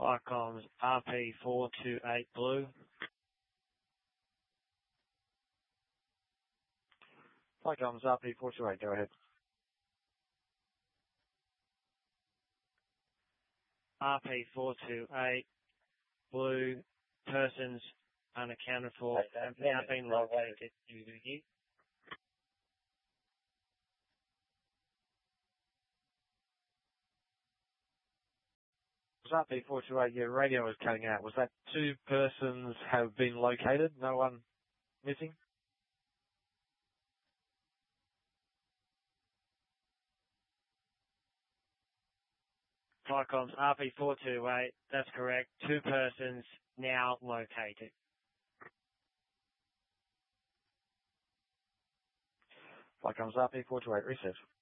Flycomms RP428 Blue. Flycomms RP428, go ahead. RP428 Blue, persons unaccounted for have now been located. RP428, your radio was cutting out. Was that 2 persons have been located? No one missing? Flycomms RP428, that's correct. 2 persons now located. Flycomms RP428, reset.